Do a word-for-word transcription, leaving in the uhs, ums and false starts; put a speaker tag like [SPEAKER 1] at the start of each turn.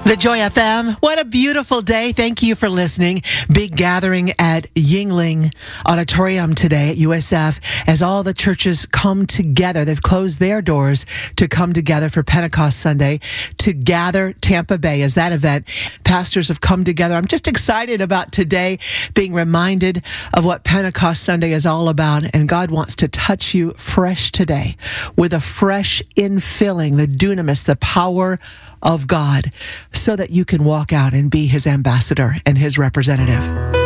[SPEAKER 1] The Joy F M. What a beautiful day. Thank you for listening. Big gathering at Yuengling Auditorium today at U S F as all the churches come together. They've closed their doors to come together for Pentecost Sunday to gather Tampa Bay as that event. Pastors have come together. I'm just excited about today being reminded of what Pentecost Sunday is all about. And God wants to touch you fresh today with a fresh infilling, the dunamis, the power of God, so that you can walk out and be his ambassador and his representative.